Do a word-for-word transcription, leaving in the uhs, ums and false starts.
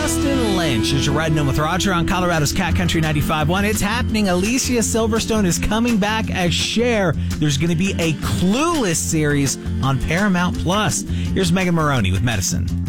Austin Lynch as you're riding in with Roger on Colorado's Cat Country ninety-five point one. It's happening. Alicia Silverstone is coming back as Cher. There's going to be a Clueless series on Paramount Plus. Here's Megan Maroney with Medicine.